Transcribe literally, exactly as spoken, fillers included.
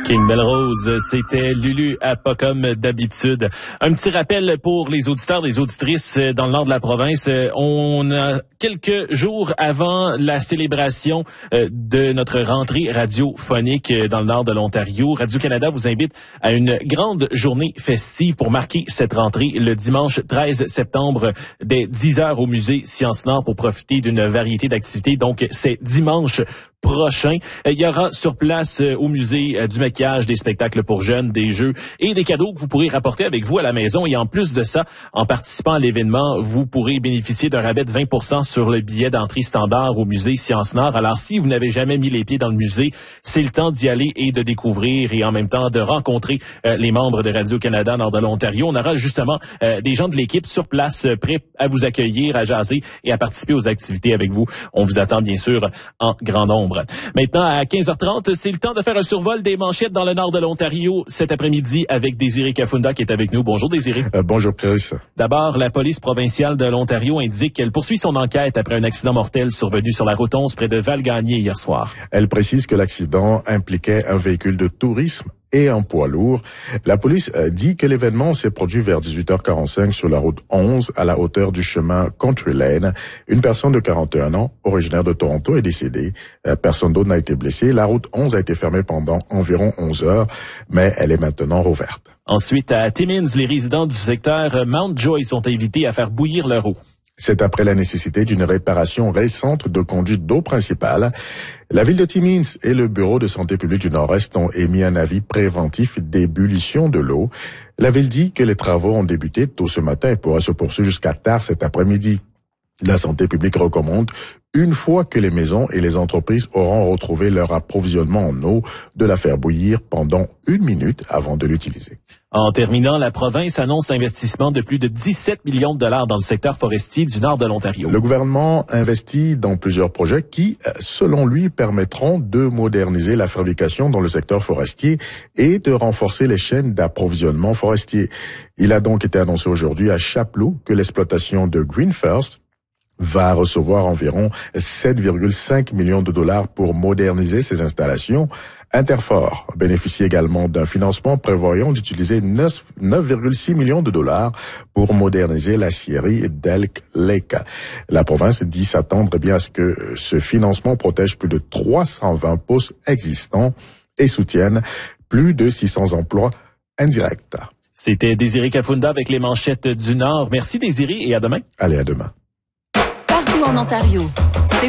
King Melrose, c'était Lulu à pas comme d'habitude. Un petit rappel pour les auditeurs, les auditrices dans le nord de la province. On a quelques jours avant la célébration de notre rentrée radiophonique dans le nord de l'Ontario. Radio-Canada vous invite à une grande journée festive pour marquer cette rentrée le dimanche treize septembre dès dix heures au musée Sciences Nord pour profiter d'une variété d'activités. Donc, c'est dimanche prochain. Il y aura sur place au musée du maquillage, des spectacles pour jeunes, des jeux et des cadeaux que vous pourrez rapporter avec vous à la maison. Et en plus de ça, en participant à l'événement, vous pourrez bénéficier d'un rabais de vingt pour cent sur le billet d'entrée standard au musée Sciences Nord. Alors, si vous n'avez jamais mis les pieds dans le musée, c'est le temps d'y aller et de découvrir et en même temps de rencontrer euh, les membres de Radio-Canada Nord de l'Ontario. On aura justement euh, des gens de l'équipe sur place euh, prêts à vous accueillir, à jaser et à participer aux activités avec vous. On vous attend bien sûr en grand nombre. Maintenant, à quinze heures trente, c'est le temps de faire un survol des manchettes dans le nord de l'Ontario cet après-midi avec Désiré Kafunda qui est avec nous. Bonjour Désiré. Euh, bonjour Chris. D'abord, la police provinciale de l'Ontario indique qu'elle poursuit son enquête après un accident mortel survenu sur la route onze près de Val-Gagné hier soir. Elle précise que l'accident impliquait un véhicule de tourisme et un poids lourd. La police dit que l'événement s'est produit vers dix-huit heures quarante-cinq sur la route onze à la hauteur du chemin Country Lane. Une personne de quarante et un ans, originaire de Toronto, est décédée. Personne d'autre n'a été blessé. La route onze a été fermée pendant environ onze heures, mais elle est maintenant rouverte. Ensuite, à Timmins, les résidents du secteur Mount Joy sont invités à faire bouillir leur eau. C'est après la nécessité d'une réparation récente de conduite d'eau principale. La ville de Timmins et le Bureau de santé publique du Nord-Est ont émis un avis préventif d'ébullition de l'eau. La ville dit que les travaux ont débuté tôt ce matin et pourraient se poursuivre jusqu'à tard cet après-midi. La santé publique recommande, une fois que les maisons et les entreprises auront retrouvé leur approvisionnement en eau, de la faire bouillir pendant une minute avant de l'utiliser. En terminant, la province annonce l'investissement de plus de dix-sept millions de dollars dans le secteur forestier du nord de l'Ontario. Le gouvernement investit dans plusieurs projets qui, selon lui, permettront de moderniser la fabrication dans le secteur forestier et de renforcer les chaînes d'approvisionnement forestier. Il a donc été annoncé aujourd'hui à Chapleau que l'exploitation de Green First va recevoir environ sept virgule cinq millions de dollars pour moderniser ses installations. Interfor bénéficie également d'un financement prévoyant d'utiliser neuf virgule six millions de dollars pour moderniser la scierie d'Elk Lake. La province dit s'attendre bien à ce que ce financement protège plus de trois cent vingt postes existants et soutienne plus de six cents emplois indirects. C'était Désiré Kafunda avec les manchettes du Nord. Merci Désiré et à demain. Allez, à demain. Partout en Ontario, c'est